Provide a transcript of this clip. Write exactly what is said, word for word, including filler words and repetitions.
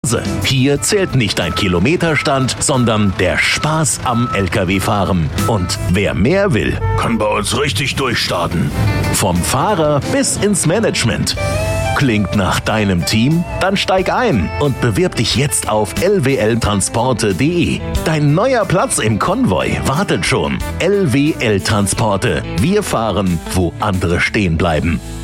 Hier zählt nicht dein Kilometerstand, sondern der Spaß am L K W-Fahren. Und wer mehr will, kann bei uns richtig durchstarten. Vom Fahrer bis ins Management. Klingt nach deinem Team? Dann steig ein und bewirb dich jetzt auf l w l transporte punkt d e. Dein neuer Platz im Konvoi wartet schon. L W L Transporte. Wir fahren, wo andere stehen bleiben.